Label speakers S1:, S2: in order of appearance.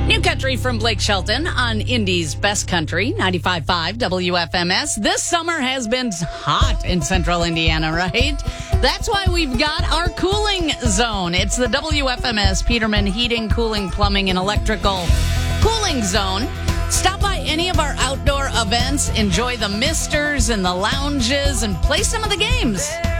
S1: New Country from Blake Shelton on Indy's Best Country, 95.5 WFMS. This summer has been hot in central Indiana, right? That's why we've got our cooling zone. It's the WFMS Peterman Heating, Cooling, Plumbing, and Electrical Cooling Zone. Stop by any of our outdoor events, enjoy the misters and the lounges, and play some of the games.